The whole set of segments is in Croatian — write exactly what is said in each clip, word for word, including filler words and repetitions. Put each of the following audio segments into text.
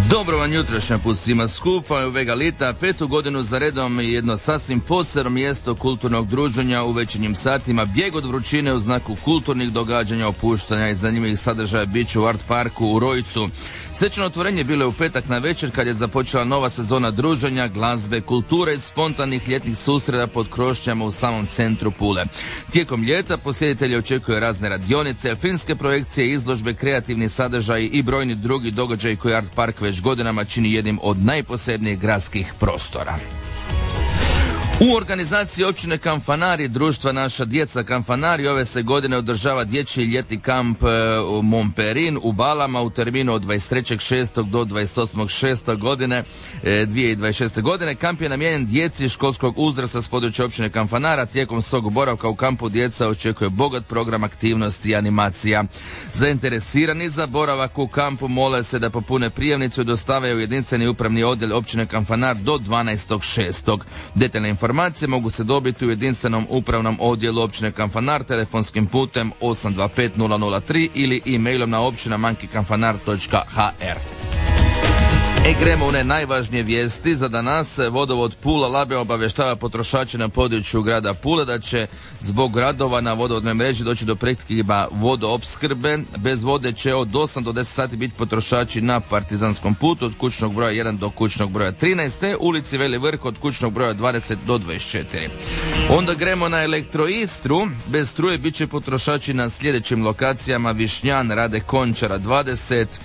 Dobro vam jutrošnja put svima skupa u Vega Lita, petu godinu za redom i jedno sasvim posebno mjesto kulturnog druženja u večernjim satima, bijeg od vrućine u znaku kulturnih događanja, opuštanja i zanimljivih sadržaja bit će u Art Parku u Rojcu. Svečano otvorenje bilo je u petak na večer kad je započela nova sezona druženja, glazbe, kulture i spontanih ljetnih susreta pod krošnjama u samom centru Pule. Tijekom ljeta posjetitelji očekuju razne radionice, filmske projekcije, izložbe, kreativni sadržaji i brojni drugi događaji koji Art Park već godinama čini jednim od najposebnijih gradskih prostora. U organizaciji općine Kanfanari društva Naša djeca Kanfanari ove se godine održava dječji ljetni kamp u Momperin u Balama u terminu od dvadeset trećeg šestog do dvadeset osmog šestog godine dvije tisuće dvadeset šeste. godine. Kamp je namijenjen djeci školskog uzrasta s područja općine Kanfanara. Tijekom svog boravka u kampu djeca očekuje bogat program aktivnosti i animacija. Zainteresirani za boravak u kampu mole se da popune prijavnicu i dostave u jedinstveni upravni odjel općine Kanfanar do dvanaestog šestog. Detaljne informacije Informacije mogu se dobiti u jedinstvenom upravnom odjelu općine Kanfanar telefonskim putem osam dva pet nula nula tri ili e-mailom na općina manki kanfanar točka h r. E gremo u ne najvažnije vijesti za danas. Vodovod Pula Labe obavještava potrošače na području grada Pule da će zbog radova na vodovodnoj mreži doći do prekiba vodoopskrbe. Bez vode će od osam do deset sati biti potrošači na Partizanskom putu od kućnog broja jedan do kućnog broja trinaest, te ulici Veli Vrh od kućnog broja dvadeset do dvadeset četiri. Onda gremo na Elektroistru. Bez struje bit će potrošači na sljedećim lokacijama: Višnjan, Rade Končara dvadeset,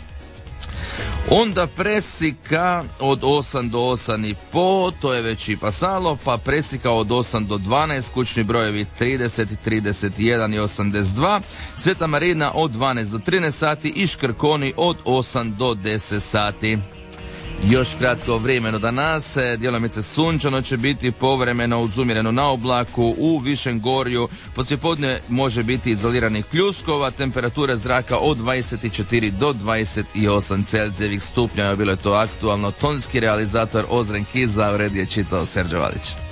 onda Presika od osam do osam i pol, to je već i pasalo, pa Presika od osam do dvanaest, kućni brojevi trideset, trideset jedan i osamdeset dva, Sveta Marina od dvanaest do trinaest sati i Škrkoni od osam do deset sati. Još kratko vremeno danas, djelomice sunčano će biti, povremeno uz umjerenu na oblaku, u višem gorju poslijepodne može biti izoliranih pljuskova, temperature zraka od dvadeset četiri do dvadeset osam Celzijevih stupnjeva. Bilo je to aktualno. Tonski realizator Ozren Kiza, ured je čitao Serđe Valić.